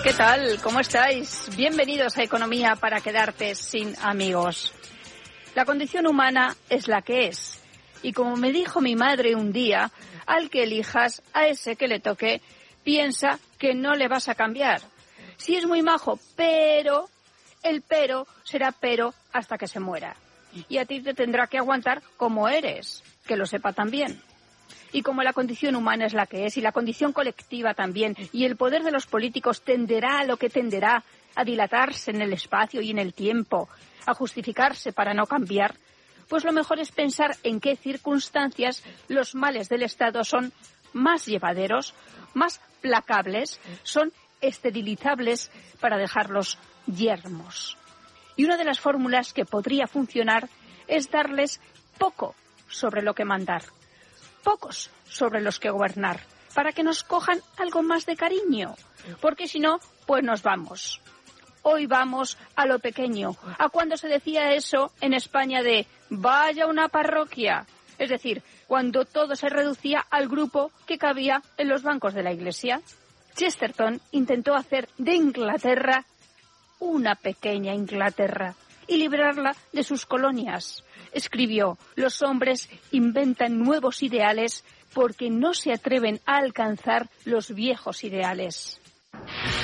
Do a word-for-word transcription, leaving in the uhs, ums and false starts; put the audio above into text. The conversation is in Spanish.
¿Qué tal? ¿Cómo estáis? Bienvenidos a Economía para quedarte sin amigos. La condición humana es la que es. Y como me dijo mi madre un día, al que elijas, a ese que le toque, piensa que no le vas a cambiar. Sí es muy majo, pero el pero será pero hasta que se muera. Y a ti te tendrá que aguantar como eres, que lo sepa también. Y como la condición humana es la que es, y la condición colectiva también, y el poder de los políticos tenderá a lo que tenderá, a dilatarse en el espacio y en el tiempo, a justificarse para no cambiar, pues lo mejor es pensar en qué circunstancias los males del Estado son más llevaderos, más placables, son esterilizables para dejarlos yermos. Y una de las fórmulas que podría funcionar es darles poco sobre lo que mandar, pocos sobre los que gobernar, para que nos cojan algo más de cariño, porque si no, pues nos vamos. Hoy vamos a lo pequeño, a cuando se decía eso en España de vaya una parroquia, es decir, cuando todo se reducía al grupo que cabía en los bancos de la iglesia. Chesterton intentó hacer de Inglaterra una pequeña Inglaterra y librarla de sus colonias. Escribió: los hombres inventan nuevos ideales porque no se atreven a alcanzar los viejos ideales.